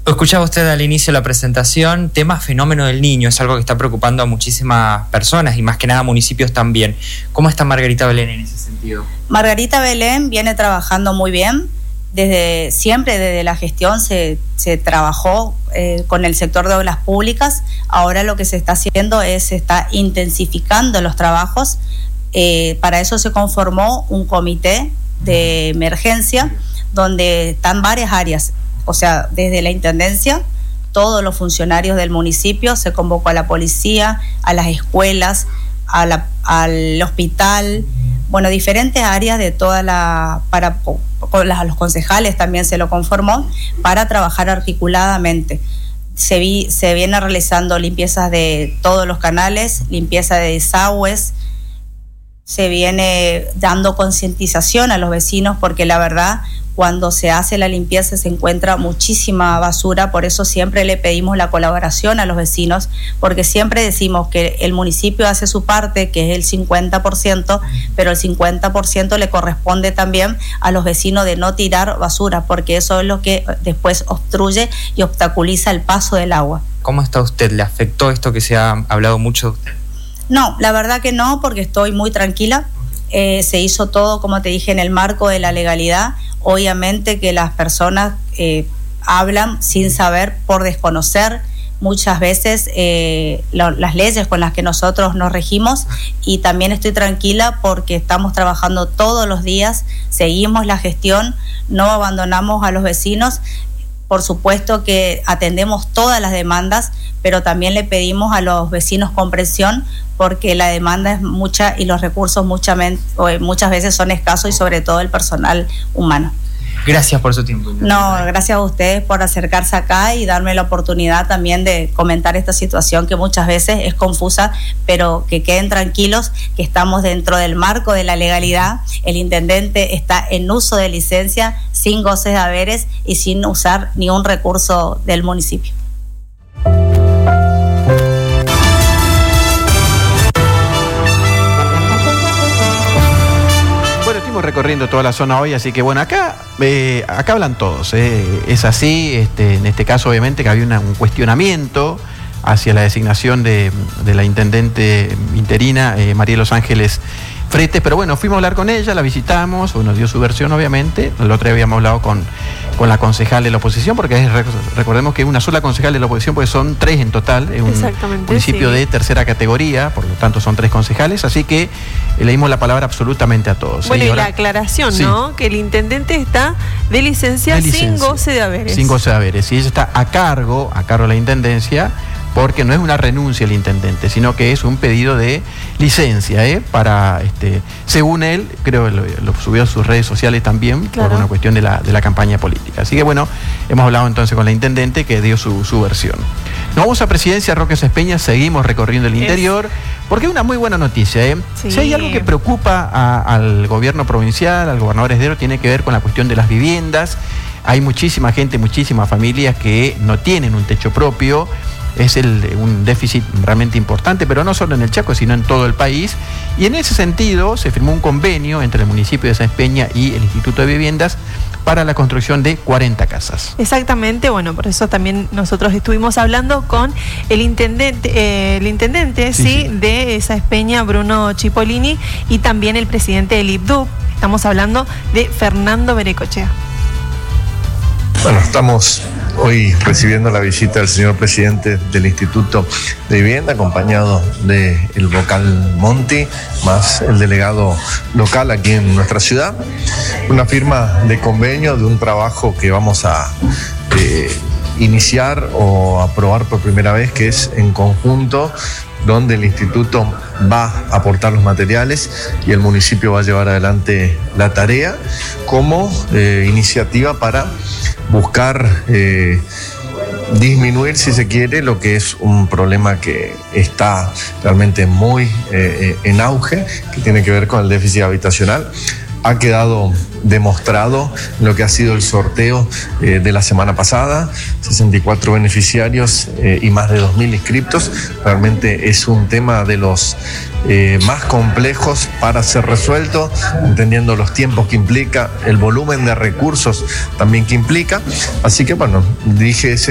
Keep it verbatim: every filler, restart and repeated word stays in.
Escuchaba usted al inicio de la presentación, tema fenómeno del niño, es algo que está preocupando a muchísimas personas y más que nada municipios también. ¿Cómo está Margarita Belén en ese sentido? Margarita Belén viene trabajando muy bien, desde siempre desde la gestión se, se trabajó eh, con el sector de obras públicas. Ahora lo que se está haciendo es, se está intensificando los trabajos, eh, para eso se conformó un comité de emergencia donde están varias áreas. O sea, desde la Intendencia, todos los funcionarios del municipio, se convocó a la policía, a las escuelas, a la, al hospital, bueno, diferentes áreas de toda la, para con las, a los concejales también se lo conformó, para trabajar articuladamente. Se, vi, se viene realizando limpiezas de todos los canales, limpieza de desagües, se viene dando concientización a los vecinos, porque la verdad, cuando se hace la limpieza se encuentra muchísima basura, por eso siempre le pedimos la colaboración a los vecinos, porque siempre decimos que el municipio hace su parte, que es el cincuenta por ciento, pero el cincuenta por ciento le corresponde también a los vecinos de no tirar basura, porque eso es lo que después obstruye y obstaculiza el paso del agua. ¿Cómo está usted? ¿Le afectó esto que se ha hablado mucho de usted? No, la verdad que no, porque estoy muy tranquila. Eh, se hizo todo, como te dije, en el marco de la legalidad. Obviamente que las personas eh, hablan sin saber, por desconocer muchas veces eh, lo, las leyes con las que nosotros nos regimos, y también estoy tranquila porque estamos trabajando todos los días, seguimos la gestión, no abandonamos a los vecinos. Por supuesto que atendemos todas las demandas, pero también le pedimos a los vecinos comprensión, porque la demanda es mucha y los recursos mucha, muchas veces son escasos, y sobre todo el personal humano. Gracias por su tiempo. No, gracias a ustedes por acercarse acá y darme la oportunidad también de comentar esta situación que muchas veces es confusa, pero que queden tranquilos que estamos dentro del marco de la legalidad. El intendente está en uso de licencia, sin goces de haberes y sin usar ni un recurso del municipio. Recorriendo toda la zona hoy, así que bueno, acá eh, acá hablan todos, eh, es así, este, en este caso obviamente que había una, un cuestionamiento hacia la designación de, de la intendente interina eh, María de los Ángeles Fretes, pero bueno, fuimos a hablar con ella, la visitamos, nos dio su versión obviamente. El otro día habíamos hablado con, con la concejal de la oposición, porque es, recordemos que es una sola concejal de la oposición, porque son tres en total, es un municipio sí. de tercera categoría, por lo tanto son tres concejales, así que eh, le dimos la palabra absolutamente a todos. Bueno, y, y ahora, la aclaración, sí. ¿no? Que el intendente está de licencia, de licencia sin goce de haberes. Sin goce de haberes, y ella está a cargo, a cargo de la intendencia, porque no es una renuncia al intendente, sino que es un pedido de licencia, ¿eh? Para, este, según él, creo que lo, lo subió a sus redes sociales también, claro, por una cuestión de la, de la campaña política. Así que bueno, hemos hablado entonces con la intendente, que dio su, su versión. Nos vamos a Presidencia Roque Sespeña, seguimos recorriendo el interior, es... porque es una muy buena noticia, ¿eh? Sí. Si hay algo que preocupa a, al gobierno provincial, al gobernador Esdero, tiene que ver con la cuestión de las viviendas. Hay muchísima gente, muchísimas familias que no tienen un techo propio. Es el, un déficit realmente importante, pero no solo en el Chaco, sino en todo el país. Y en ese sentido se firmó un convenio entre el municipio de Sáenz Peña y el Instituto de Viviendas para la construcción de cuarenta casas. Exactamente, bueno, por eso también nosotros estuvimos hablando con el intendente, eh, el intendente sí, sí, sí. de Sáenz Peña, Bruno Cipollini, y también el presidente del I P D U P. Estamos hablando de Fernando Berecochea. Bueno, estamos hoy recibiendo la visita del señor presidente del Instituto de Vivienda, acompañado del vocal Monti, más el delegado local aquí en nuestra ciudad. Una firma de convenio de un trabajo que vamos a eh, iniciar o aprobar por primera vez, que es en conjunto, donde el instituto va a aportar los materiales y el municipio va a llevar adelante la tarea como eh, iniciativa para buscar eh, disminuir, si se quiere, lo que es un problema que está realmente muy eh, en auge, que tiene que ver con el déficit habitacional. Ha quedado demostrado lo que ha sido el sorteo eh, de la semana pasada, sesenta y cuatro beneficiarios eh, y más de dos mil inscriptos. Realmente es un tema de los eh, más complejos para ser resuelto, entendiendo los tiempos que implica, el volumen de recursos también que implica. Así que bueno, dije ese